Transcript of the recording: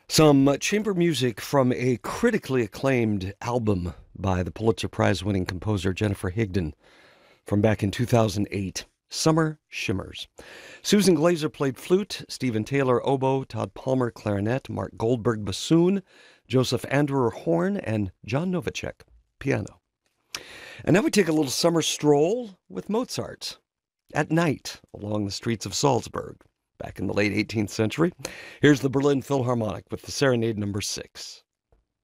Some chamber music from a critically acclaimed album by the Pulitzer Prize winning composer Jennifer Higdon from back in 2008. Summer Shimmers. Susan Glazer played flute, Stephen Taylor oboe, Todd Palmer clarinet, Mark Goldberg bassoon, Joseph Anderer horn, and John Novacek piano. And now we take a little summer stroll with Mozart at night along the streets of Salzburg back in the late 18th century. Here's the Berlin Philharmonic with the Serenade Number 6.